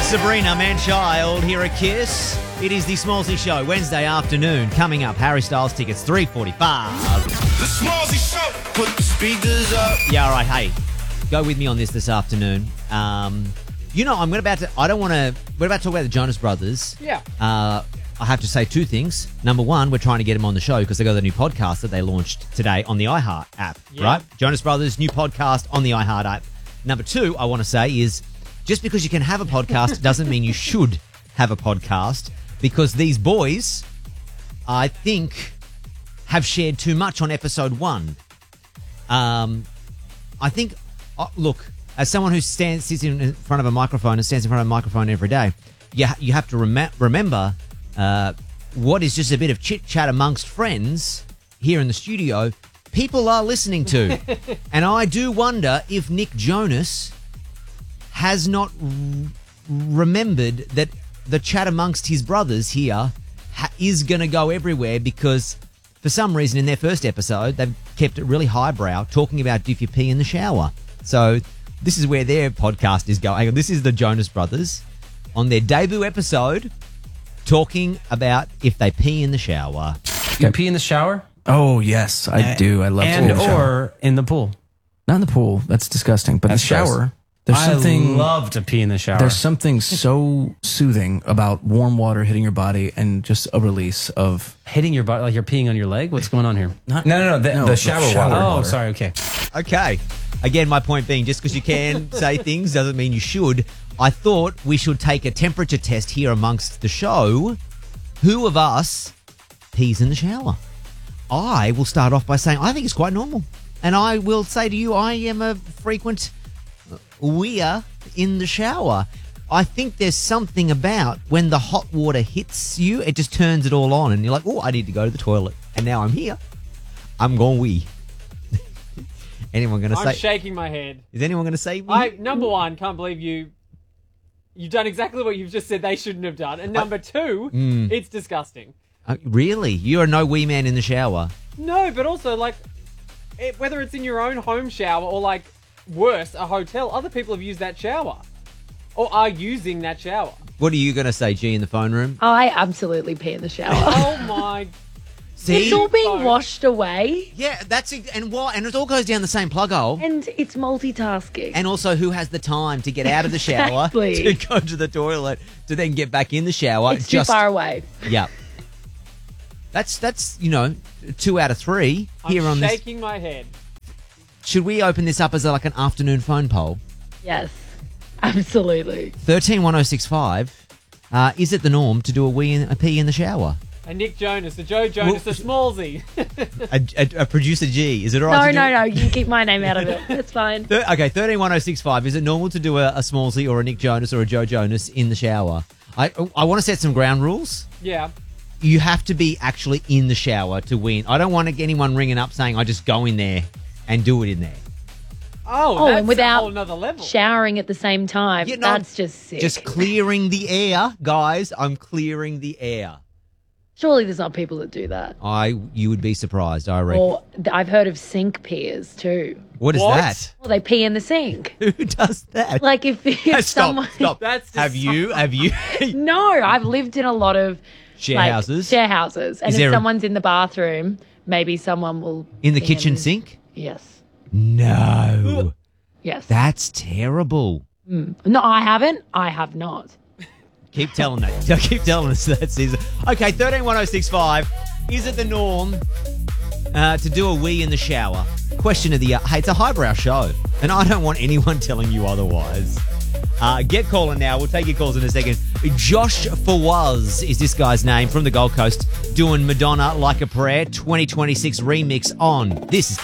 Sabrina Man-Child here at KISS. It is the Smallsy Show, Wednesday afternoon. Coming up, Harry Styles tickets, $3.45. The Smallsy Show, put the speakers up. Yeah, all right, hey, go with me on this afternoon. We're about to talk about the Jonas Brothers. Yeah. I have to say two things. Number one, we're trying to get them on the show because they got a new podcast that they launched today on the iHeart app, right? Jonas Brothers, new podcast on the iHeart app. Number two, I want to say is just because you can have a podcast doesn't mean you should have a podcast, because these boys, I think, have shared too much on episode 1. I think, look, as someone who sits in front of a microphone and stands in front of a microphone every day, you have to remember what is just a bit of chit-chat amongst friends here in the studio, people are listening to. And I do wonder if Nick Jonas has not remembered that the chat amongst his brothers here is going to go everywhere, because for some reason in their first episode, they've kept it really highbrow, talking about if you pee in the shower. So this is where their podcast is going. This is the Jonas Brothers on their debut episode talking about if they pee in the shower. You pee in the shower? Oh, yes, I do. I love to pee in the shower. Or in the pool. Not in the pool. That's disgusting. But That's the shower, gross. there's something. I love to pee in the shower. There's something so soothing about warm water hitting your body and just a release of hitting your body like you're peeing on your leg? What's going on here? No, the shower water. Oh, sorry, okay. Okay. Again, my point being, just because you can say things doesn't mean you should. I thought we should take a temperature test here amongst the show. Who of us pees in the shower? I will start off by saying I think it's quite normal. And I will say to you, I am a frequent weir in the shower. I think there's something about when the hot water hits you, it just turns it all on. And you're like, oh, I need to go to the toilet. And now I'm here. I'm going wee. Anyone going to say? I'm shaking my head. Is anyone going to say wee? Number one, can't believe you've done exactly what you've just said they shouldn't have done. And number two, it's disgusting. Really? You are no wee man in the shower? No, but also, whether it's in your own home shower or, worse, a hotel, other people have used that shower or are using that shower. What are you going to say, G, in the phone room? I absolutely pee in the shower. Oh, my... See? It's all being washed away. Yeah, that's it. And why? And it all goes down the same plug hole. And it's multitasking. And also, who has the time to get out of the shower, Exactly. to go to the toilet, to then get back in the shower? It's too far away. Yeah. That's 2 out of 3 here on this. I'm shaking my head. Should we open this up as an afternoon phone poll? Yes, absolutely. 131065. Is it the norm to do a pee in the shower? A Nick Jonas, a Joe Jonas, a Smallsy. a producer G. Is it all right? No. You can keep my name out of it. That's fine. Okay, 131065. Is it normal to do a Smallsy or a Nick Jonas or a Joe Jonas in the shower? I want to set some ground rules. Yeah. You have to be actually in the shower to win. I don't want anyone ringing up saying I just go in there and do it in there. Oh, that's and without a whole nother level. Showering at the same time. Yeah, no, that's just sick. Just clearing the air, guys. I'm clearing the air. Surely there's not people that do that. You would be surprised, I reckon. Or I've heard of sink peers too. What is that? Well, they pee in the sink. Who does that? Like if someone... Stop. That's Have you? No, I've lived in a lot of... Share houses? Share houses. And Is if there someone's in the bathroom, maybe someone will... In the pee kitchen sink? Yes. No. Yes. That's terrible. No, I haven't. I have not. Keep telling that. Keep telling us that, Caesar. Okay, 131065. Is it the norm to do a wee in the shower? Question of the year. Hey, it's a highbrow show, and I don't want anyone telling you otherwise. Get calling now. We'll take your calls in a second. Josh Fawaz is this guy's name from the Gold Coast, doing Madonna Like a Prayer 2026 remix on This Is